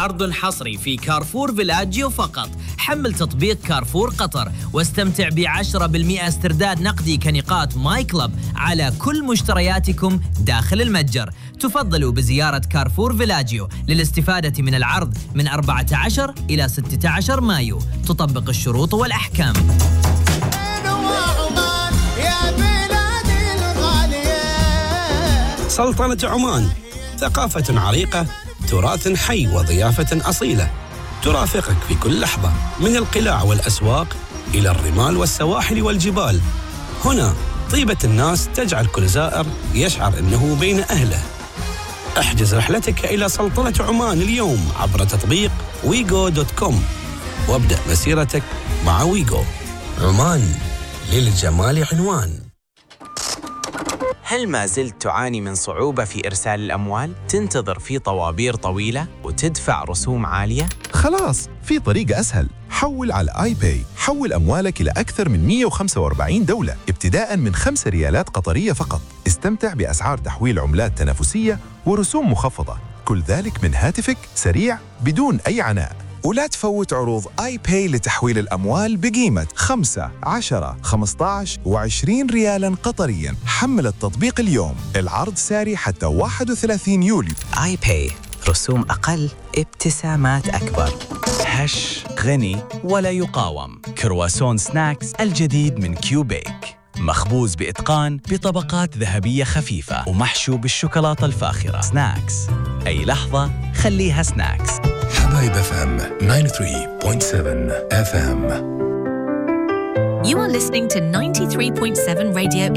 عرض حصري في كارفور فيلاجيو فقط. حمل تطبيق كارفور قطر واستمتع ب10% استرداد نقدي كنقاط ماي كلب على كل مشترياتكم داخل المتجر. تفضلوا بزيارة كارفور فيلاجيو للاستفادة من العرض من 14 إلى 16 مايو. تطبق الشروط والأحكام. سلطنة عمان، ثقافة عريقة، تراث حي وضيافة أصيلة ترافقك في كل لحظة، من القلاع والأسواق إلى الرمال والسواحل والجبال. هنا طيبة الناس تجعل كل زائر يشعر أنه بين أهله. احجز رحلتك إلى سلطنة عمان اليوم عبر تطبيق wigo.com وابدأ مسيرتك مع ويغو. عمان، للجمال عنوان. هل ما زلت تعاني من صعوبة في إرسال الأموال؟ تنتظر في طوابير طويلة وتدفع رسوم عالية؟ خلاص، في طريقة أسهل. حول على آي باي. حول أموالك إلى أكثر من 145 دولة ابتداء من 5 ريالات قطرية فقط. استمتع بأسعار تحويل عملات تنافسية ورسوم مخفضة، كل ذلك من هاتفك، سريع بدون أي عناء. ولا تفوت عروض آي باي لتحويل الأموال بقيمة 5، 10، 15 و20 ريالاً قطرياً. حمل التطبيق اليوم. العرض ساري حتى 31 يوليو. آي باي، رسوم أقل، ابتسامات أكبر. هش، غني ولا يقاوم. كرواسون سناكس الجديد من كيوبيك، مخبوز بإتقان بطبقات ذهبية خفيفة ومحشو بالشوكولاتة الفاخرة. سناكس، أي لحظة خليها سناكس. حبايب FM 93.7 FM. You are listening to 93.7 Radio